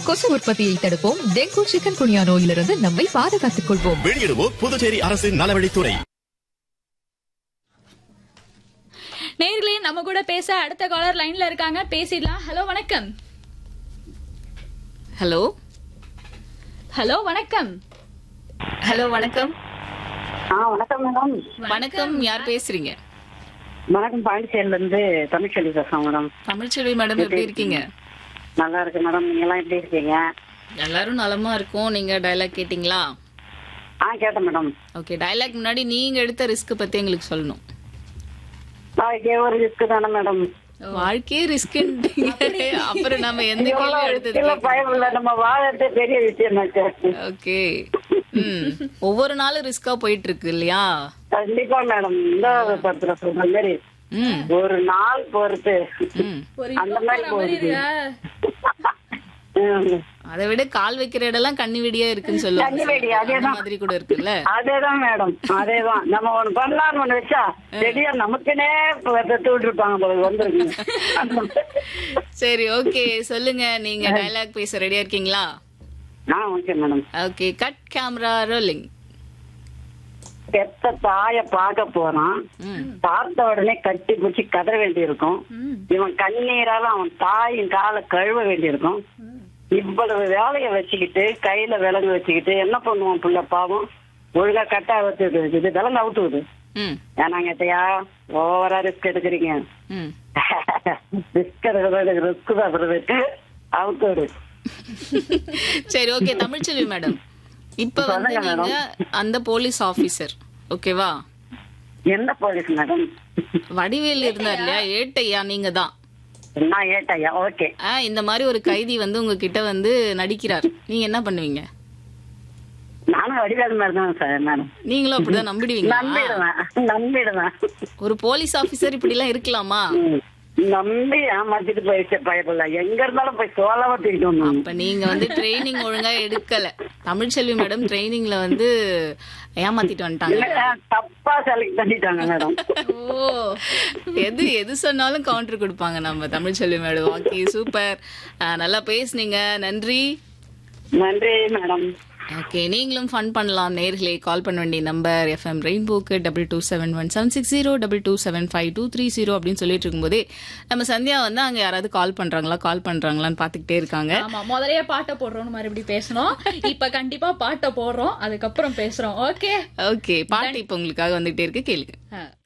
கொசு உற்பத்தியை தடுப்போம். Dengue, chicken குனியா நோயிலிருந்து நம்மை பாதுகாத்துக் கொள்வோம். வெளியிடுவோம் புதுச்சேரி அரசின் நலவழித்துறை. நேர்களே, நம்ம கூட பேச அடுத்த காலர் லைன்ல இருக்காங்க, பேசிடலாம். ஹலோ வணக்கம். ஹலோ ஹலோ வணக்கம். ஹலோ வணக்கம். வணக்கம் மேடம். வணக்கம், யார் பேசுறீங்க? வணக்கம், பாண்டிச்சேரியில இருந்து தமிழ்ச்செல்வி பேசுறேன் மேடம். தமிழ்ச்செல்வி மேடம், எப்படி இருக்கீங்க? நல்லா இருக்கு மேடம். நீங்க எல்லாம் எப்படி இருக்கீங்க? எல்லாரும் நலமா இருக்கும். நீங்க டயலாக் கேட்டீங்களா? கேட்டேன் மேடம். ஓகே, டயலாக் முன்னாடி நீங்க எடுத்த ரிஸ்க் பத்தி எங்களுக்கு சொல்லணும். ஒரு ரிஸ்க் தானே மேடம். வாழ்க்கையே ரிஸ்க். அப்புறம் நம்ம எந்த கேள்வி எடுத்தது? பயம் இல்ல, நம்ம வாழறது பெரிய விஷயம். ஓகே, ஒவ்வொரு நாளும் ரிஸ்கா போயிட்டு இருக்கு இல்லையா? கண்டிப்பா மேடம். இந்த பத்திர சொல்ற மாதிரி ஒரு நாள் பொறுத்து அந்த மாதிரி போகுது. அதை விட கால் வைக்கிற இடம்லாம் கண்ணி வெடியா இருக்குன்னு சொல்லுவாங்க. அந்த மாதிரி கூட இருக்குல்ல. அதேதான் மேடம், அதேதான். நம்ம ஒண்ணு பண்ணலாம்னு ஒண்ணு வச்சா ரெடியா நமக்குனே விட்டுருப்பாங்க வந்துருக்கு. சரி, ஓகே, சொல்லுங்க. நீங்க டயலாக் பேச ரெடியா இருக்கீங்களா? Okay madam. Okay, cut camera rolling. பெத்த தாய பாக்க போறான். பார்த்த உடனே கட்டி பிடிச்சி கதற வேண்டி இருக்கும். இவன் கண்ணீரால அவன் தாயின் காலை கழுவ வேண்டி இருக்கும். இவ்வளவு வேலைய வச்சுக்கிட்டு கையில விலங்கு வச்சுக்கிட்டு என்ன பண்ணுவான் புள்ள பாவம்? ஒழுங்கா கட்டா வச்சுது விலங்கு அவுத்துக்குது. ஏன்னாங்கத்தையா ஓவரா ரிஸ்க் எடுக்கிறீங்க. ரிஸ்க் எடுக்கிறது ரிஸ்க் தான் அவுத்து. சரி, ஓகே, தமிழ்ச்செல்வி மேடம், இப்ப வந்து நீங்க அந்த போலீஸ் ஆபீசர், ஓகேவா? எந்த போலீஸ் மேடம்? வடிவேல் இருந்தார் இல்லையா, ஏட்டையா, நீங்க தான். ஏட்டையா? ஓகே. இந்த மாதிரி ஒரு கைதி வந்து உங்ககிட்ட வந்து நடிக்கிறார், நீங்க என்ன பண்ணுவீங்க? நானும் வடிவேல் மாதிரி தான் சார் மேடம். நீங்களும் அப்படிதான் நம்பிடுவீங்க? நம்பிடுவேன். ஒரு போலீஸ் ஆபீசர் இப்படி எல்லாம் இருக்கலாமா? நம்பி ஏமாத்திட்டு போயிடுச்சு பயப்படல. எங்க இருந்தாலும் போய் சோழவா தூக்கிட்டு. அப்ப நீங்க வந்து ட்ரைனிங் ஒழுங்கா எடுக்கல. தமிழ்ச்செல்வி மேடம் ட்ரைனிங்ல வந்து ஏமாத்திட்டு வந்துட்டாங்க. தப்பா செலக்ட் பண்ணிட்டாங்க மேடம். ஓ, எது சொன்னாலும் கவுண்டர் கொடுப்பாங்க நம்ம தமிழ்ச்செல்வி மேடம். ஓகே, சூப்பர், நல்லா பேசுனீங்க, நன்றி. நன்றி மேடம். ஓகே, நீங்களும் ஃபன் பண்ணலாம். நேர்களே, கால் பண்ண வேண்டிய நம்பர் FM ரெயின்போக்கு 22717602275230 அப்படின்னு சொல்லிட்டு இருக்கும்போதே நம்ம சந்தியா வந்து அங்க யாராவது கால் பண்றாங்களான்னு பாத்துக்கிட்டே இருக்காங்க. ஆமா, முதலையே பாட்டை போடுறோம், மறுபடியும் பேசணும். இப்ப கண்டிப்பா பாட்டை போடுறோம், அதுக்கப்புறம் பேசுறோம். ஓகே, பாட்டு இப்ப உங்களுக்காக வந்துகிட்டே இருக்கு, கேளுங்க.